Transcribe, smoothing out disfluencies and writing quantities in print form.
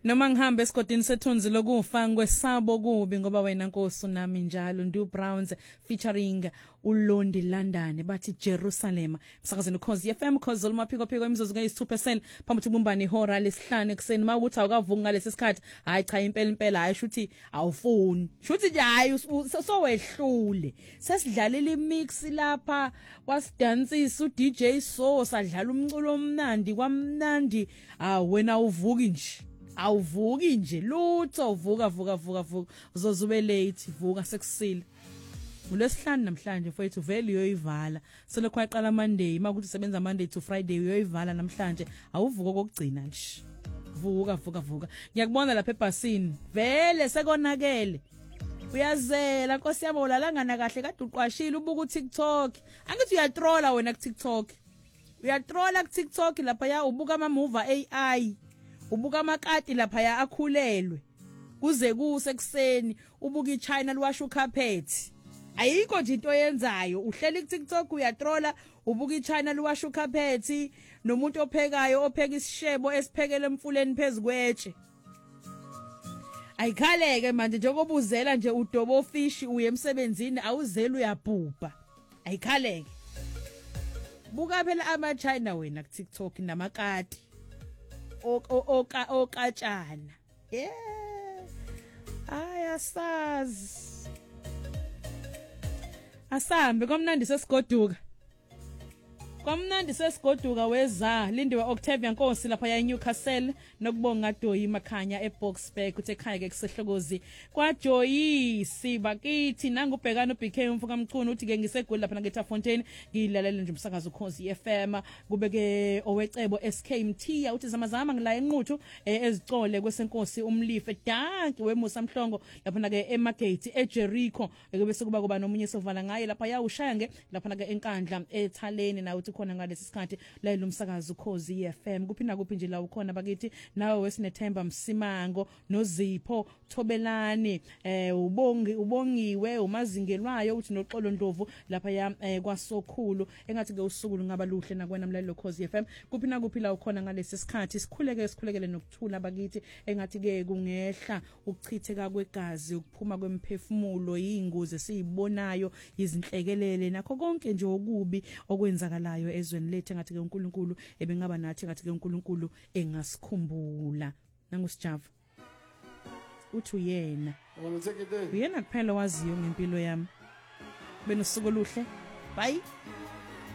Noma ngihambe esigodini sethunzi lokufa ngwesabo kubi ngoba wena Nkosi nami njalo Ndu Browns featuring uLondi London bathi Jerusalem msakazeni Ukhozi FM Ukhozi olumaphiko phiko imizuzu ka2% phambi kubumbani ihora lesihlanu ekseni mawukuthi awukavuki ngalesi sikhathi hayi cha impela hayi shuthi awufuni shuthi nje hayi sowehlule sesidlalela imix lapha wasidansisa uDJ So sadlala umculo omnandi kwamnandi wena uvuki nje awuvuki nje lutho vuka uzozube late vuka sekusile uLesihlanu namhlanje mfowethu vele uyoyivala selokho yaqala Monday makuthi usebenza Monday to Friday uyoyivala namhlanje awuvuka kokugcina nje vuka ngiyakubona lapha ebhasini vele sekonakele uyazela Nkosi yami ulalangana kahle kade uqwashile ubuka uTikTok angithi uyatrolla wena kuTikTok uyatrolla kuTikTok lapha ya ubuka ama movie AI ubuka amakati lapha ya akhulelwe kuze kusekuseni ubuka iChina liwasha ucarpet ayikho nje into yenzayo uhleli kuTikTok uyatrolla ubuka iChina liwasha ucarpet nomuntu ophekayo opheka isishebo esiphekele emfuleni phezukweche ayikhaleke manje njengoba uzela nje udobo fish uye emsebenzini awuzeli uyabhubha ayikhaleke buka phela ama China wena kuTikTok namakati okatshana asambe komnandi sesigoduka weza Lindiwe Octavia Nkosi lapha ya Newcastle nokubonga Doyi Makhanya eBoxburg uthe ekhaya ke kusehlokozi kwa Joyce bakithi nangubhekana uBK umfuka mchunu uthi ke ngisegoli lapha ngeTafontein ngilalela nje umsakazo Ukhozi FM kubeke owecebo SKMT uthi zamazama ngila enquthu ezicole kwesenkosi umlife danki wemusa mhlongo lapha ke eMarket eJericho bese kuba nomunye sovala ngaye lapha ya ushange lapha ke enkandla ethaleni na uthi khona ngalesi sikhathi la lumsakazo Ukhozi FM kuphinda kuphi nje la ukhona bakithi nawe wesinethemba Msimango noZipho Thobelani ubongiwe umazingelwayo uthi noxolo Ndlovu lapha ya kwaSokhulu engathi ke usuku lungaba luhle nakwena mlalelo Ukhozi FM kuphinda kuphi la ukhona ngalesi sikhathi sikhulekele nokuthula bakithi engathi ke kungehla ukuchitheka kwegazi ukuphuma kwemphefumulo ingozi esiyibonayo izinhlekelele nakho konke nje okubi okwenzakalayo ezweni lethu ngathi ke uNkulunkulu ebengaba nathi ngathi ke uNkulunkulu engasikhumbula nangusijava uthi uyena kuphela waziyo ngempilo yami benosuku oluhle bye